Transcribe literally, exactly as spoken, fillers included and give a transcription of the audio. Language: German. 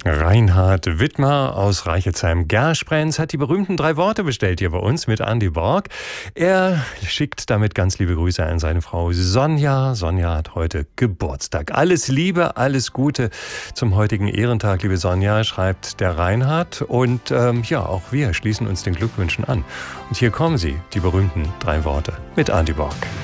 Reinhard Wittmer aus Reichelsheim-Gersprenz hat die berühmten drei Worte bestellt hier bei uns mit Andy Borg. Er schickt damit ganz liebe Grüße an seine Frau Sonja. Sonja hat heute Geburtstag. Alles Liebe, alles Gute zum heutigen Ehrentag, liebe Sonja, schreibt der Reinhard. Und ähm, ja, auch wir schließen uns den Glückwünschen an. Und hier kommen sie, die berühmten drei Worte mit Andy Borg.